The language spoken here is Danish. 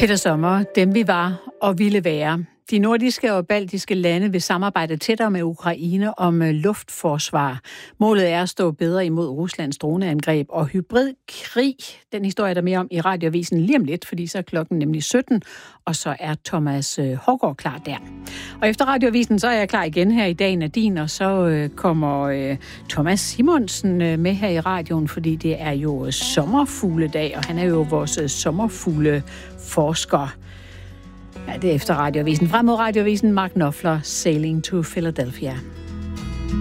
Peter Sommer, dem vi var og ville være. De nordiske og baltiske lande vil samarbejde tættere med Ukraine om luftforsvar. Målet er at stå bedre imod Ruslands droneangreb og hybridkrig. Den historie er der mere om i Radioavisen lige om lidt, fordi så er klokken nemlig 17, og så er Thomas Haugaard klar der. Og efter Radioavisen, så er jeg klar igen her i dag, Nadine, og så kommer Thomas Simonsen med her i radioen, fordi det er jo sommerfugledag, og han er jo vores sommerfugleforsker. Ja, det er efter Radioavisen. Frem mod Radioavisen, Mark Knopfler, Sailing to Philadelphia.